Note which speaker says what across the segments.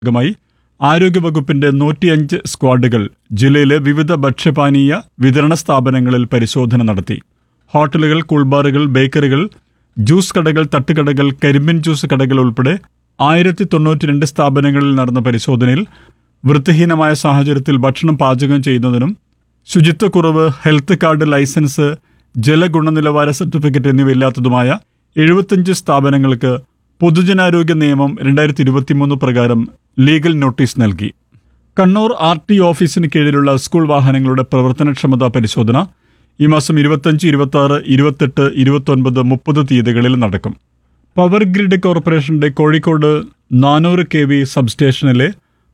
Speaker 1: ഭാഗമായി ആരോഗ്യവകുപ്പിന്റെ 105 സ്ക്വാഡുകൾ ജില്ലയിലെ വിവിധ ഭക്ഷ്യപാനീയ വിതരണ സ്ഥാപനങ്ങളിൽ പരിശോധന നടത്തി. ഹോട്ടലുകൾ, കൂൾബാറുകൾ, ബേക്കറികൾ, ജ്യൂസ് കടകൾ, തട്ടുകടകൾ, കരിമ്പിൻ ജ്യൂസ് കടകൾ ഉൾപ്പെടെ 1092 സ്ഥാപനങ്ങളിൽ നടന്ന പരിശോധനയിൽ വൃത്തിഹീനമായ സാഹചര്യത്തിൽ ഭക്ഷണം പാചകം ചെയ്യുന്നതിനും ശുചിത്വക്കുറവ്, ഹെൽത്ത് കാർഡ്, ലൈസൻസ്, ജലഗുണനിലവാര സർട്ടിഫിക്കറ്റ് എന്നിവയില്ലാത്തതുമായ 75 സ്ഥാപനങ്ങൾക്ക് പൊതുജനാരോഗ്യ നിയമം 2023 പ്രകാരം ലീഗൽ നോട്ടീസ് നൽകി. കണ്ണൂർ RT ഓഫീസിന് കീഴിലുള്ള സ്കൂൾ വാഹനങ്ങളുടെ പ്രവർത്തനക്ഷമതാ പരിശോധന ഈ മാസം 25, 26, 28, 29, 30 തീയതികളിൽ നടക്കും. പവർ ഗ്രിഡ് കോർപ്പറേഷന്റെ കോഴിക്കോട് 400 kV സബ്സ്റ്റേഷനിലെ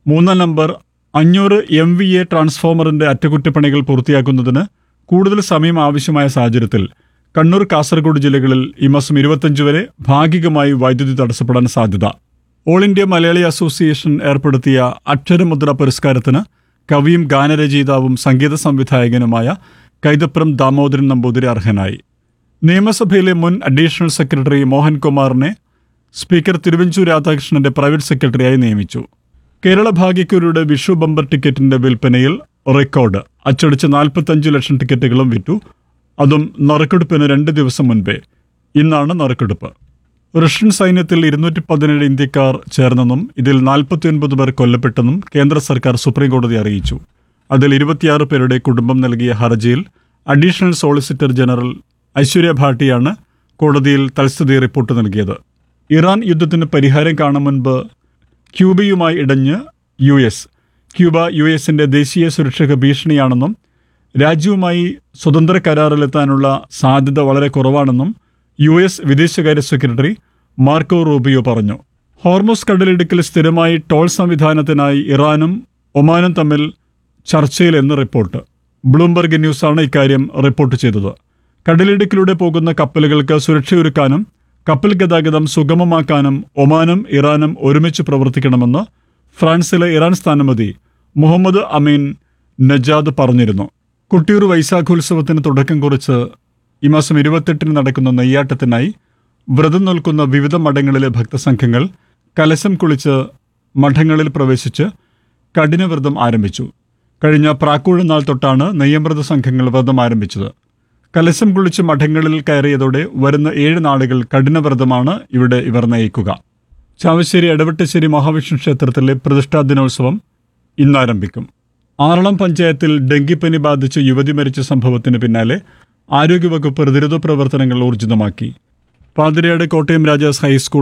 Speaker 1: 3 നമ്പർ 500 MVA ട്രാൻസ്ഫോമറിന്റെ അറ്റകുറ്റപ്പണികൾ പൂർത്തിയാക്കുന്നതിന് കൂടുതൽ സമയം ആവശ്യമായ സാഹചര്യത്തിൽ കണ്ണൂർ, കാസർഗോഡ് ജില്ലകളിൽ ഈ മാസം 25 വരെ ഭാഗികമായി വൈദ്യുതി തടസ്സപ്പെടാൻ സാധ്യത. ഓൾ ഇന്ത്യ മലയാളി അസോസിയേഷൻ ഏർപ്പെടുത്തിയ അക്ഷരമുദ്ര പുരസ്കാരത്തിന് കവിയും ഗാനരചയിതാവും സംഗീത സംവിധായകനുമായ കൈതപ്രം ദാമോദരൻ നമ്പൂതിരി അർഹനായി. നിയമസഭയിലെ മുൻ അഡീഷണൽ സെക്രട്ടറി മോഹൻകുമാറിനെ സ്പീക്കർ തിരുവഞ്ചൂർ രാധാകൃഷ്ണന്റെ പ്രൈവറ്റ് സെക്രട്ടറിയായി നിയമിച്ചു. കേരള ഭാഗ്യക്കുരിയുടെ വിഷു ബമ്പർ ടിക്കറ്റിന്റെ വിൽപ്പനയിൽ റെക്കോർഡ്. അച്ചടിച്ച 45 ലക്ഷം ടിക്കറ്റുകളും വിറ്റു. അതും നറുക്കെടുപ്പിന് 2 ദിവസം മുൻപേ. ഇന്നാണ് നറുക്കെടുപ്പ്. റഷ്യൻ സൈന്യത്തിൽ 217 ഇന്ത്യക്കാർ ചേർന്നെന്നും ഇതിൽ 49 പേർ കൊല്ലപ്പെട്ടെന്നും കേന്ദ്ര സർക്കാർ സുപ്രീംകോടതി അറിയിച്ചു. അതിൽ 26 പേരുടെ കുടുംബം നൽകിയ ഹർജിയിൽ അഡീഷണൽ സോളിസിറ്റർ ജനറൽ ഐശ്വര്യ ഭാട്ടിയാണ് കോടതിയിൽ തൽസ്ഥിതി റിപ്പോർട്ട് നൽകിയത്. ഇറാൻ യുദ്ധത്തിന് പരിഹാരം കാണും മുൻപ് ക്യൂബയുമായി ഇടഞ്ഞ് US. ക്യൂബ US-ന്റെ ദേശീയ സുരക്ഷയ്ക്ക് ഭീഷണിയാണെന്നും രാജ്യവുമായി സ്വതന്ത്ര കരാറിലെത്താനുള്ള സാധ്യത വളരെ കുറവാണെന്നും US വിദേശകാര്യ സെക്രട്ടറി മാർക്കോ റൂബിയോ പറഞ്ഞു. ഹോർമുസ് കടലിടുക്കിൽ സ്ഥിരമായി ടോൾ സംവിധാനത്തിനായി ഇറാനും ഒമാനും തമ്മിൽ ചർച്ചയിലെന്ന് റിപ്പോർട്ട്. ബ്ലൂംബർഗ് ന്യൂസാണ് ഇക്കാര്യം റിപ്പോർട്ട് ചെയ്തത്. കടലിടുക്കിലൂടെ പോകുന്ന കപ്പലുകൾക്ക് സുരക്ഷയൊരുക്കാനും കപ്പൽ ഗതാഗതം സുഗമമാക്കാനും ഒമാനും ഇറാനും ഒരുമിച്ച് പ്രവർത്തിക്കണമെന്ന് ഫ്രാൻസിലെ ഇറാൻ സ്ഥാനപതി മുഹമ്മദ് അമീൻ നജാദ് പറഞ്ഞിരുന്നു. കുട്ടിയൂർ വൈശാഖോത്സവത്തിന് തുടക്കം കുറിച്ച് ഈ മാസം 28 നടക്കുന്ന നെയ്യാട്ടത്തിനായി വ്രതം നിൽക്കുന്ന വിവിധ മഠങ്ങളിലെ ഭക്തസംഘങ്ങൾ കലശം കുളിച്ച് മഠങ്ങളിൽ പ്രവേശിച്ച് കഠിനവ്രതം ആരംഭിച്ചു. കഴിഞ്ഞ പ്രാക്കൂഴ നാൾ തൊട്ടാണ് നെയ്യമൃത സംഘങ്ങൾ വ്രതം ആരംഭിച്ചത്. കലശം കുളിച്ച് മഠങ്ങളിൽ കയറിയതോടെ വരുന്ന 7 നാളുകൾ കഠിനവ്രതമാണ് ഇവിടെ ഇവർ നയിക്കുക. ചാവശ്ശേരി എടവെട്ടശ്ശേരി മഹാവിഷ്ണു ക്ഷേത്രത്തിലെ പ്രതിഷ്ഠാ ദിനോത്സവം ഇന്നാരംഭിക്കും. ആറളം പഞ്ചായത്തിൽ ഡെങ്കിപ്പനി ബാധിച്ച് യുവതി മരിച്ച സംഭവത്തിന് പിന്നാലെ ആരോഗ്യവകുപ്പ് പ്രതിരോധ പ്രവർത്തനങ്ങൾ ഊർജിതമാക്കി. പാതിരയാട് Kottayam Rajas high school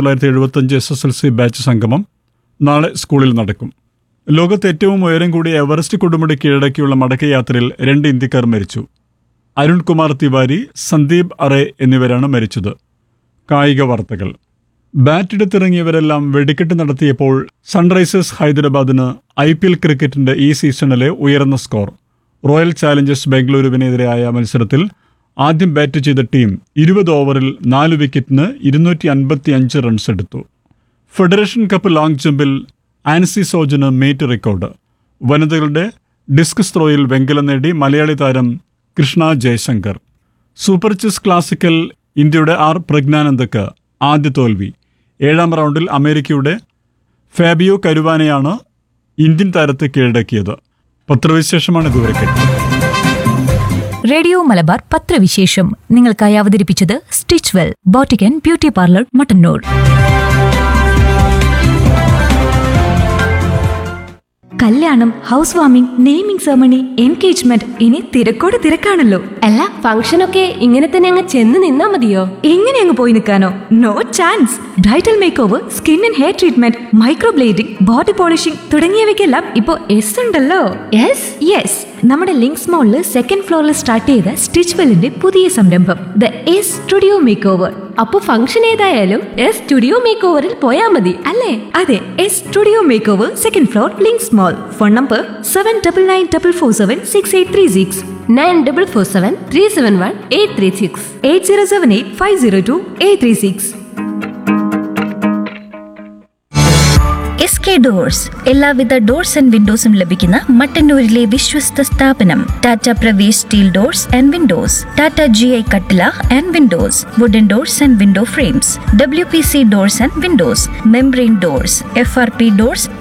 Speaker 1: 1975 SSLC batch സംഗമം നാളെ സ്കൂളിൽ നടക്കും. ലോകത്ത് ഏറ്റവും ഉയരം കൂടിയ എവറസ്റ്റ് കൊടുമുടി കീഴടക്കിയുള്ള മടക്കയാത്രയിൽ 2 ഇന്ത്യക്കാർ മരിച്ചു. അരുൺ കുമാർ തിവാരി, സന്ദീപ് അറേ എന്നിവരാണ് മരിച്ചത്. കായിക വാർത്തകൾ. ബാറ്റെടുത്തിറങ്ങിയവരെല്ലാം വെടിക്കെട്ട് നടത്തിയപ്പോൾ സൺറൈസേഴ്സ് ഹൈദരാബാദിന് IPL ക്രിക്കറ്റിന്റെ ഈ സീസണിലെ ഉയർന്ന സ്കോർ. റോയൽ ചാലഞ്ചേഴ്സ് ബംഗളൂരുവിനെതിരായ മത്സരത്തിൽ ആദ്യം ബാറ്റ് ചെയ്ത ടീം 20 ഓവറിൽ 4 വിക്കറ്റിന് 255 റൺസ് എടുത്തു. ഫെഡറേഷൻ കപ്പ് ലോങ് ജമ്പിൽ ആൻസി സോജന് മീറ്റ് റെക്കോർഡ്. വനിതകളുടെ ഡിസ്കസ് ത്രോയിൽ വെങ്കലം നേടി മലയാളി താരം Krishna Jaishankar. Super chess classical ഇന്ത്യയുടെ R പ്രജ്ഞാനന്ദക്ക് ആദ്യ തോൽവി. 7ാം റൗണ്ടിൽ അമേരിക്കയുടെ ഫാബിയോ കരുവാനെയാണ് ഇന്ത്യൻ താരത്തെ കീഴടക്കിയത്. പത്രവിശേഷമാണ് ഇതുവരെ കേട്ടത്.
Speaker 2: റേഡിയോ മലബാർ പത്രവിശേഷം നിങ്ങൾക്കായി അവതരിപ്പിച്ചത് stitch well boutique and beauty parlour Mattannur. കല്യാണം, house warming, naming ceremony, engagement, ഇനി തിരക്കോട് തിരക്കാണല്ലോ.
Speaker 3: അല്ല, ഫംഗ്ഷനൊക്കെ ഇങ്ങനെ തന്നെ അങ്ങ് ചെന്ന് നിന്നാ മതിയോ?
Speaker 2: എങ്ങനെ അങ്ങ് പോയി നിൽക്കാനോ? No chance. Bridal make over, skin and hair treatment, microblading, body polishing തുടങ്ങിയവയ്ക്കെല്ലാം ഇപ്പോ S ഉണ്ടല്ലോ. യെസ്, നമ്മുടെ ലിങ്ക്സ് മോളിൽ 2nd ഫ്ലോറിൽ സ്റ്റാർട്ട് ചെയ്ത സ്റ്റിച്ച് വെല്ലിന്റെ പുതിയ സംരംഭം the S studio make over.
Speaker 3: അപ്പൊ ഫംഗ്ഷൻ ഏതായാലും S സ്റ്റുഡിയോ മേക്ക് ഓവറിൽ പോയാ മതി അല്ലേ?
Speaker 2: അതെ, S studio make over, 2nd floor, links മോൾ. Phone number 7994476836,
Speaker 3: 9447371836,
Speaker 2: 8078502836.
Speaker 4: SK doors. എല്ലാവിധ ഡോർസ് ആൻഡ് വിൻഡോസും ലഭിക്കുന്ന മട്ടന്നൂരിലെ വിശ്വസ്ത സ്ഥാപനം. Tata Pravesh steel doors and Windows, Tata GI കട്ടില and Windows, wooden doors and window frames, WPC doors and Windows, membrane doors, FRP doors,